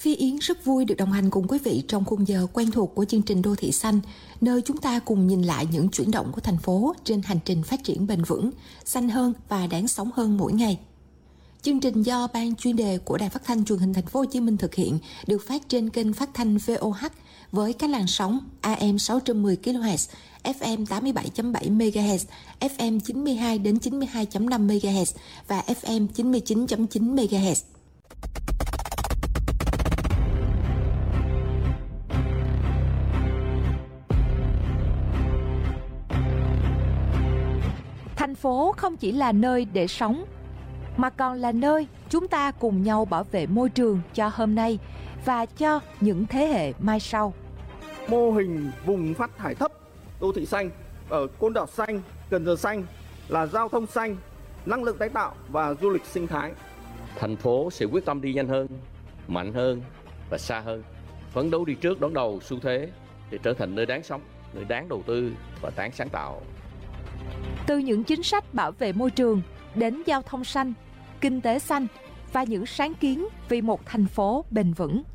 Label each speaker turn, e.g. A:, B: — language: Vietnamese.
A: Phi Yến rất vui được đồng hành cùng quý vị trong khung giờ quen thuộc của chương trình Đô thị xanh, nơi chúng ta cùng nhìn lại những chuyển động của thành phố trên hành trình phát triển bền vững, xanh hơn và đáng sống hơn mỗi ngày. Chương trình do Ban chuyên đề của Đài Phát thanh Truyền hình Thành phố Hồ Chí Minh thực hiện, được phát trên kênh phát thanh VOH với các làn sóng AM 610 kHz, FM 87.7 MHz, FM 92 đến 92.5 MHz và FM 99.9 MHz.
B: Thành phố không chỉ là nơi để sống, mà còn là nơi chúng ta cùng nhau bảo vệ môi trường cho hôm nay và cho những thế hệ mai sau.
C: Mô hình vùng phát thải thấp đô thị xanh ở Côn Đảo xanh, Cần Giờ xanh là giao thông xanh, năng lượng tái tạo và du lịch sinh thái.
D: Thành phố sẽ quyết tâm đi nhanh hơn, mạnh hơn và xa hơn, phấn đấu đi trước đón đầu xu thế để trở thành nơi đáng sống, nơi đáng đầu tư và đáng sáng tạo.
B: Từ những chính sách bảo vệ môi trường đến giao thông xanh, kinh tế xanh và những sáng kiến vì một thành phố bền vững.